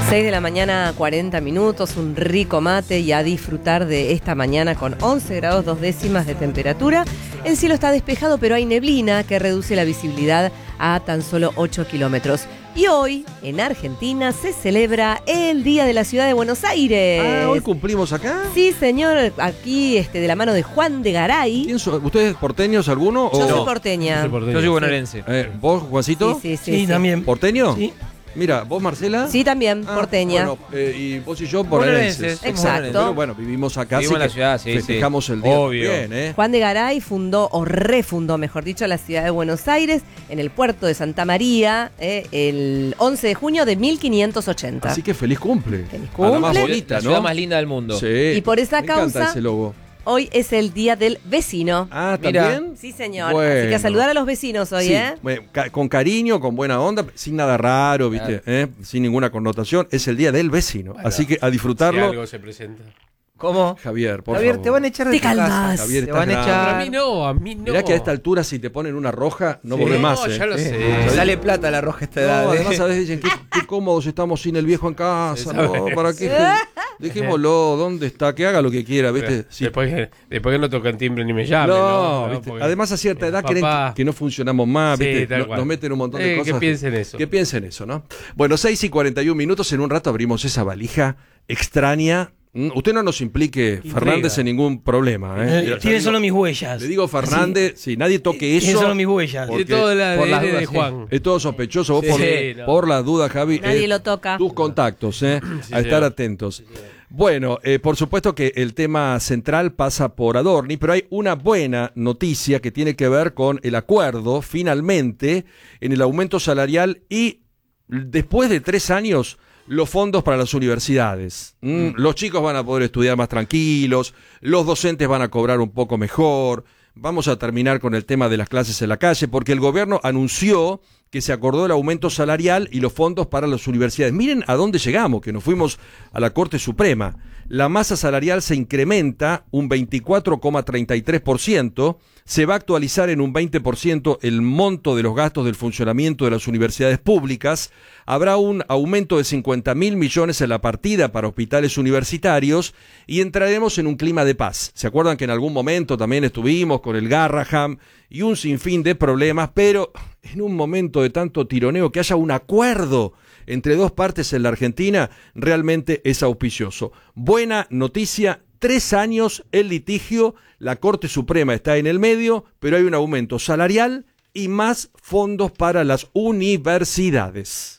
6 de la mañana, 40 minutos, un rico mate y a disfrutar de esta mañana con 11 grados 2 décimas de temperatura. El cielo está despejado, pero hay neblina que reduce la visibilidad a tan solo 8 kilómetros. Y hoy, en Argentina, se celebra el Día de la Ciudad de Buenos Aires. Ah, ¿hoy cumplimos acá? Sí, señor, aquí de la mano de Juan de Garay. ¿Quién son? ¿Ustedes porteños alguno? Yo o... soy porteña. Yo soy bonaerense. ¿Vos, Juancito? Sí, también. ¿Porteño? Sí. Mira, ¿vos, Marcela? Sí, también, porteña. Bueno, y vos y yo bonaerenses. Exacto. Pero bueno, vivimos acá, Vivimos en la así que ciudad, sí, festejamos sí. el día. Obvio. Bien, Juan de Garay fundó, o refundó, mejor dicho, la ciudad de Buenos Aires en el puerto de Santa María el 11 de junio de 1580. Así que feliz cumple. Feliz A la más cumple. bonita, La ¿no? ciudad más linda del mundo. Sí. Y por esa Me encanta causa- ese logo. Hoy es el Día del Vecino. Ah, Mira. ¿también? Sí, señor. Bueno. Así que a saludar a los vecinos hoy, Sí, ¿eh? bueno, con cariño, con buena onda, sin nada raro, ¿viste? Sin ninguna connotación. Es el día del vecino. Bueno, así que a disfrutarlo. Si algo se presenta. ¿Cómo? Javier, por Javier, favor. te van a echar de Te tu casa. calmas. Javier, Te estás van a grande. echar. A mí no. Mirá que a esta altura, si te ponen una roja, no Sí. volvés más. No, ya lo sé. Te sale plata la roja esta edad. No, además a veces dicen qué cómodos estamos sin el viejo en casa, ¿no? ¿Para qué? Dejémoslo, ¿dónde está? Que haga lo que quiera, ¿viste? Sí. Después que no tocan timbre ni me llamen. No, ¿no? ¿viste? Porque- Además a cierta edad creen papá. que no funcionamos más, Sí, ¿viste? tal cual. Nos meten un montón de cosas. Que piensen eso. Que piensen eso, ¿no? Bueno, 6:41 minutos, en un rato abrimos esa valija extraña. Usted no nos implique, Intriga. Fernández, en ningún problema. Tiene solo mis huellas. Le digo, Fernández, si nadie toque eso. Tiene solo mis huellas. Porque De todo la por las de dudas, Juan. es todo sospechoso. Vos Sí, por las dudas, Javi. Nadie lo toca. Tus contactos, a estar señor. atentos. Bueno, por supuesto que el tema central pasa por Adorni, pero hay una buena noticia que tiene que ver con el acuerdo, finalmente, en el aumento salarial y después de 3 años, los fondos para las universidades. Los chicos van a poder estudiar más tranquilos, los docentes van a cobrar un poco mejor. Vamos a terminar con el tema de las clases en la calle, porque el gobierno anunció que se acordó el aumento salarial y los fondos para las universidades. Miren a dónde llegamos, que nos fuimos a la Corte Suprema. La masa salarial se incrementa un 24,33%, se va a actualizar en un 20% el monto de los gastos del funcionamiento de las universidades públicas, habrá un aumento de 50.000 millones en la partida para hospitales universitarios y entraremos en un clima de paz. ¿Se acuerdan que en algún momento también estuvimos con el Garraham y un sinfín de problemas, pero en un momento de tanto tironeo que haya un acuerdo entre dos partes en la Argentina, realmente es auspicioso. Buena noticia, 3 años el litigio, la Corte Suprema está en el medio, pero hay un aumento salarial y más fondos para las universidades.